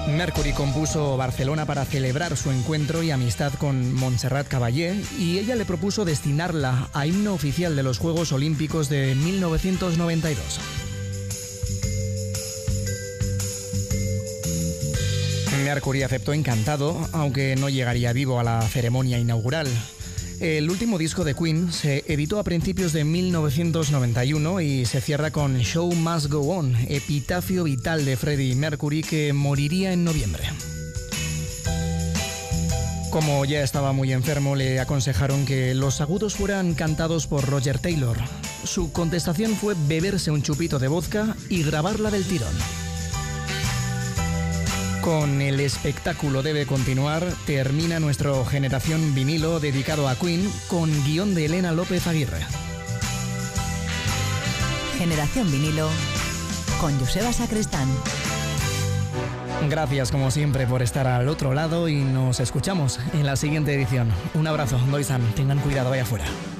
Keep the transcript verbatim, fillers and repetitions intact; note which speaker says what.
Speaker 1: Mercury compuso Barcelona para celebrar su encuentro y amistad con Montserrat Caballé, y ella le propuso destinarla a himno oficial de los Juegos Olímpicos de mil novecientos noventa y dos. Mercury aceptó encantado, aunque no llegaría vivo a la ceremonia inaugural. El último disco de Queen se editó a principios de mil novecientos noventa y uno y se cierra con Show Must Go On, epitafio vital de Freddie Mercury, que moriría en noviembre. Como ya estaba muy enfermo, le aconsejaron que los agudos fueran cantados por Roger Taylor. Su contestación fue beberse un chupito de vodka y grabarla del tirón. Con El espectáculo debe continuar, termina nuestro Generación Vinilo dedicado a Queen, con guión de Elena López Aguirre.
Speaker 2: Generación Vinilo con Joseba Sacristán.
Speaker 1: Gracias como siempre por estar al otro lado y nos escuchamos en la siguiente edición. Un abrazo, Doizan, tengan cuidado allá afuera.